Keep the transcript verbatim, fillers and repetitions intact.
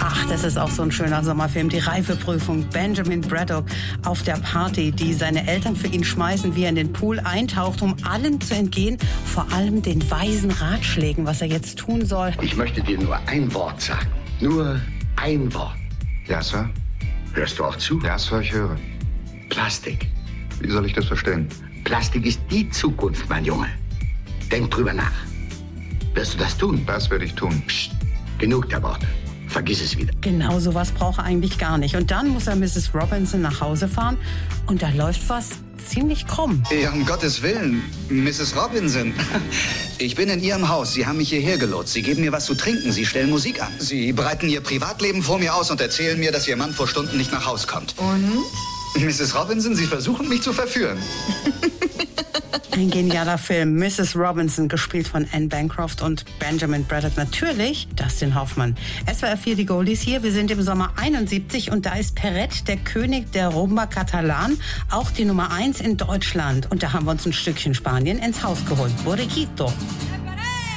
Ach, das ist auch so ein schöner Sommerfilm. Die Reifeprüfung. Benjamin Braddock auf der Party, die seine Eltern für ihn schmeißen, wie er in den Pool eintaucht, um allem zu entgehen, vor allem den weisen Ratschlägen, was er jetzt tun soll. Ich möchte dir nur ein Wort sagen. Nur ein Wort. Ja, Sir? Hörst du auch zu? Ja, Sir, ich höre. Plastik. Wie soll ich das verstehen? Plastik ist die Zukunft, mein Junge. Denk drüber nach. Wirst du das tun? Das werde ich tun. Psst. Genug der Worte. Vergiss es wieder. Genau, sowas braucht er eigentlich gar nicht. Und dann muss er Misses Robinson nach Hause fahren und da läuft was ziemlich krumm. Ja, um Gottes Willen, Misses Robinson. Ich bin in Ihrem Haus. Sie haben mich hierher gelotst. Sie geben mir was zu trinken. Sie stellen Musik an. Sie breiten Ihr Privatleben vor mir aus und erzählen mir, dass Ihr Mann vor Stunden nicht nach Haus kommt. Und? Misses Robinson, Sie versuchen mich zu verführen. Ein genialer Film. Misses Robinson, gespielt von Anne Bancroft und Benjamin Braddock. Natürlich Dustin Hoffmann. S W R vier, die Goldies hier. Wir sind im Sommer einundsiebzig und da ist Perret, der König der Rumba Catalan, auch die Nummer eins in Deutschland. Und da haben wir uns ein Stückchen Spanien ins Haus geholt. Borriquito.